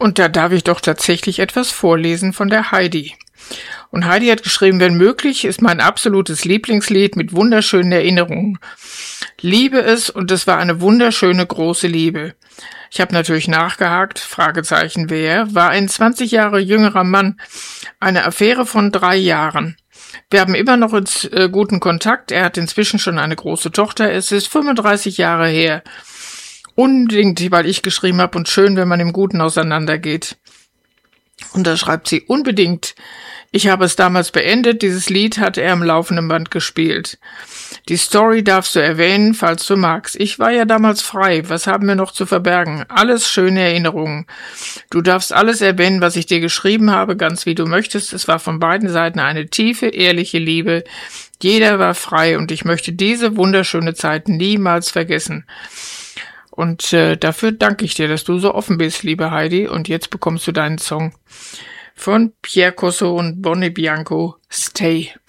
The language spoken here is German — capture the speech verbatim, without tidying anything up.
Und da darf ich doch tatsächlich etwas vorlesen von der Heidi. Und Heidi hat geschrieben, wenn möglich, ist mein absolutes Lieblingslied mit wunderschönen Erinnerungen. Liebe es und es war eine wunderschöne große Liebe. Ich habe natürlich nachgehakt, Fragezeichen wer, war ein zwanzig Jahre jüngerer Mann, eine Affäre von drei Jahren. Wir haben immer noch ins, äh, guten Kontakt, er hat inzwischen schon eine große Tochter, es ist fünfunddreißig Jahre her. Unbedingt, weil ich geschrieben habe und schön, wenn man im Guten auseinandergeht. Und da schreibt sie, unbedingt. Ich habe es damals beendet, dieses Lied hat er am laufenden Band gespielt. Die Story darfst du erwähnen, falls du magst. Ich war ja damals frei, was haben wir noch zu verbergen? Alles schöne Erinnerungen. Du darfst alles erwähnen, was ich dir geschrieben habe, ganz wie du möchtest. Es war von beiden Seiten eine tiefe, ehrliche Liebe. Jeder war frei und ich möchte diese wunderschöne Zeit niemals vergessen. Und äh, dafür danke ich dir, dass du so offen bist, liebe Heidi. Und jetzt bekommst du deinen Song von Pierre Corso und Bonnie Bianco, Stay.